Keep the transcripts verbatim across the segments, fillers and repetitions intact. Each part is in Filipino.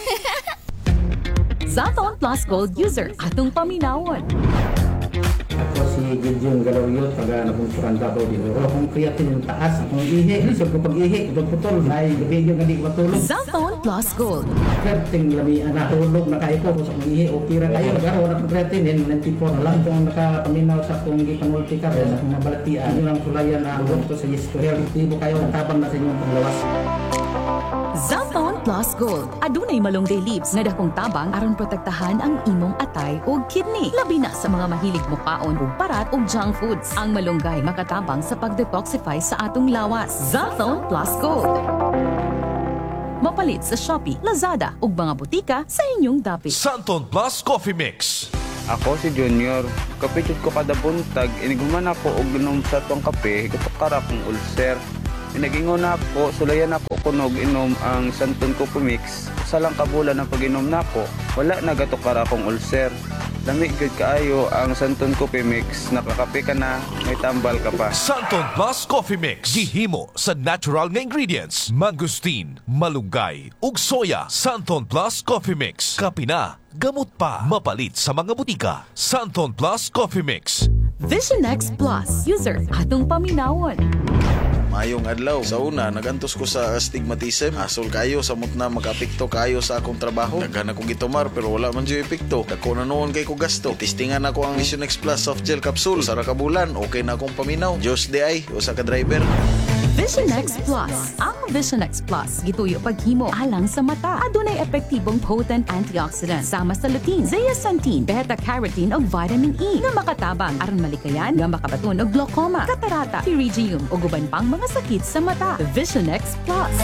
Zaton Plus Gold user atong paminawon. Ako si Gideon Galawiyot, taga Nabunsuran Davao din. Pero kung creatine yung taas, kung ihi, lisod ko pag-ihi, putol-putol, ay video nga di ko matulog. Zaton Plus Gold. Creatine lami, natulog na kayo po, sa kung ihi, okay ra kayo. Pero wala pang creatine, ninety-four na lang. Kung nakapaminaw sa kung gipanulti ka, sa kung mabalatian, yun ang sulayan na ang to sa yesto. Reality mo kayo, tabang na sa inyong panglawas. Zaton Plus Gold. Adunay malunggay leaves nga dakong tabang aron protektahan ang imong atay ug kidney. Labi na sa mga mahilig mukaon ug parat ug junk foods. Ang malunggay makatabang sa pag-detoxify sa atong lawas. Zaton Plus Gold. Mapalit sa Shopee, Lazada ug mga butika sa inyong dapit. Santon Plus Coffee Mix. Ako si Junior. Kapitid ko kada buntag, iniguman ako og inom sa tuwang kape, ikatukara kong ulcer. Pinagingon na ako, sulayan ako kunog inom ang Santon Coffee Mix. Sa lang kabulan ang pag-inom na ako, wala na gatukara akong ulcer. Lamig good kaayo ang Santon Coffee Mix. Nakakape ka na, may tambal ka pa. Santon Plus Coffee Mix. Gihimo sa natural nga ingredients. Mangosteen, malunggay, ug soya. Santon Plus Coffee Mix. Kape na, gamot pa. Mapalit sa mga butika. Santon Plus Coffee Mix. Vision X Plus user atong paminawon. Mayong adlaw. Sa una, nagantos ko sa astigmatism. Hasol kayo, samot na magapikto kayo sa akong trabaho. Daghan akong gitumar pero wala man dyan epekto. Dako na noon kay ko gasto. Testingan ako ang Vision X Plus soft gel capsule. Sara ka bulan, okay na akong paminaw. Diyos di ay, usa ka driver. Vision X Plus. Ang Vision X Plus gituyo paghimo alang sa mata. Adunay epektibong potent antioxidant sama sa lutein, zeaxanthin, beta-carotene ug vitamin E nga makatabang aron malikayan nga makabaton og glaucoma, katarata, pterygium ug uban pang mga sakit sa mata. Vision X Plus.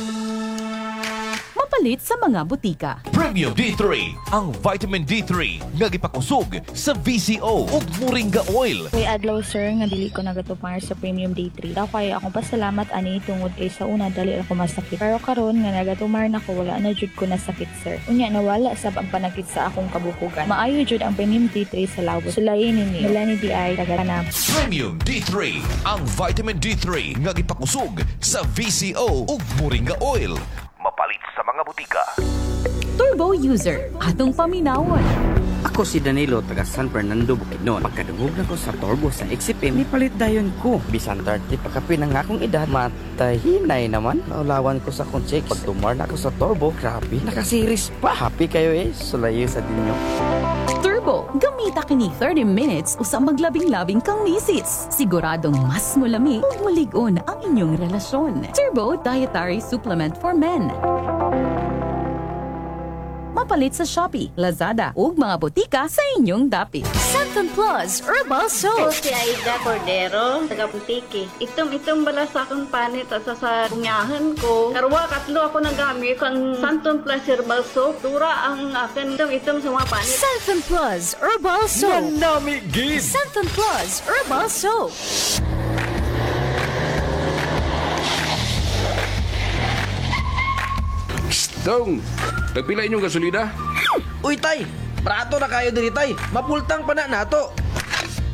Mapalit sa mga butika. Premium D three. Ang vitamin D three nga gipakusog sa V C O ug moringa oil. Kay adlaw sir nga dili ko nagatupang sa Premium D three. Daw kay akong pasalamat ani tungod kay sa una dali ako masakit. Pero karon nga nagatumar na ko wala na jud ko nasakit sir. Unya nawala sab ang panakit sa akong kabukugan. Maayo jud ang Premium D three sa lawos. Sulayin ninyo. Melanie D I taga-Tanam. Premium D three. Ang vitamin D three nga gipakusog sa V C O ug moringa oil. Mapalit sa mga butika. Turbo user atong paminawon. Ako si Danilo, taga San Fernando, Bukidnon. Pagkadungog na ko sa Turbo sa X P M, may palit dayon ko. Bisan thirty pagkapi ng akong edad, matahinay naman. Naulawan ko sa akong check. Pag tumar na ako sa Turbo, grabe, nakasiris pa. Happy kayo eh, sulayo sa dinyo. Turbo, gamita kini thirty minutes usa maglabing-labing kang misis. Siguradong mas mulami ug mulig-on ang inyong relasyon. Turbo Dietary Supplement for Men. Mapalit sa Shopee, Lazada ug mga butika sa inyong dapit. Santon Plus Herbal Soap. Ako si Aida Cordero, taga Putiki. Itom-itom bala sa akong panit at sa sa kunyahan ko. Karwa, katlo ako nagamit ang Santon Plus Herbal Soap. Dura ang akin itom-itom sa mga panit. Santon Plus Herbal Soap. Manamigid! Santon Plus Herbal Soap. Dong, nagpila inyong gasolina? Uy tay, prato na kayo diri tay. Mapultang pa na nato.